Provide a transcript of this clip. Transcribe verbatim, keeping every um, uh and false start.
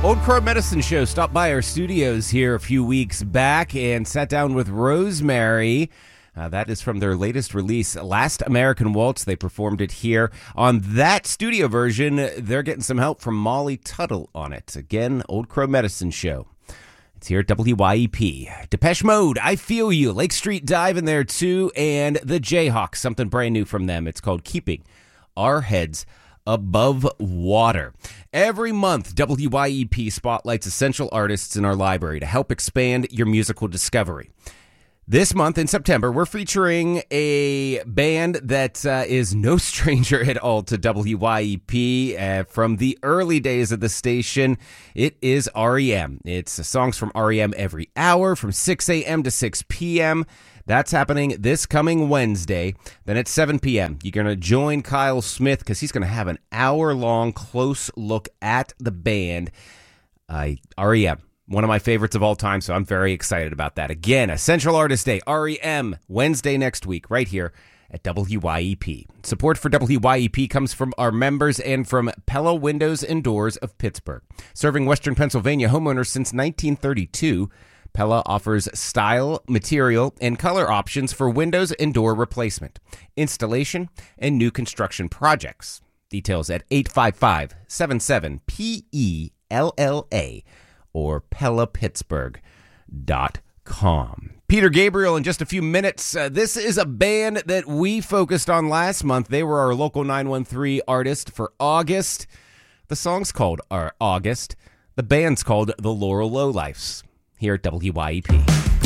Old Crow Medicine Show stopped by our studios here a few weeks back and sat down with Rosemary. Uh, that is from their latest release, Last American Waltz. They performed it here. On that studio version, they're getting some help from Molly Tuttle on it. Again, Old Crow Medicine Show. It's here at W Y E P. Depeche Mode, I Feel You. Lake Street Dive in there too. And the Jayhawks, something brand new from them. It's called Keeping Our Heads Above Water. Every month, W Y E P spotlights essential artists in our library to help expand your musical discovery. This month in September, we're featuring a band that uh, is no stranger at all to W Y E P. Uh, from the early days of the station, it is R E M. It's songs from R E M every hour from six a.m. to six p.m. That's happening this coming Wednesday. Then at seven p.m., you're going to join Kyle Smith because he's going to have an hour-long close look at the band, uh, R E M. One of my favorites of all time, so I'm very excited about that. Again, Essential Artist Day, R E M, Wednesday next week, right here at W Y E P. Support for W Y E P comes from our members and from Pella Windows and Doors of Pittsburgh. Serving Western Pennsylvania homeowners since nineteen thirty-two, Pella offers style, material, and color options for windows and door replacement, installation, and new construction projects. Details at eight five five, seven seven, P E L L A or pella pittsburgh dot com. Peter Gabriel in just a few minutes. Uh, this is a band that we focused on last month. They were our local nine one three artist for August. The song's called our August. The band's called the Laurel Lowlifes here at W Y E P.